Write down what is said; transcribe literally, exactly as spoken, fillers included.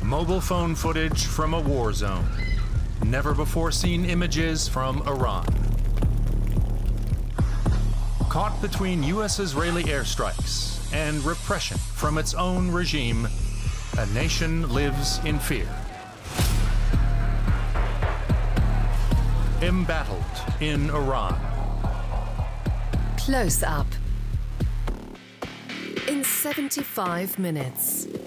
Mobile phone footage from a war zone. Never before seen images from Iran. Caught between U S-Israeli airstrikes and repression from its own regime, a nation lives in fear. Embattled in Iran. Close up in seventy-five minutes.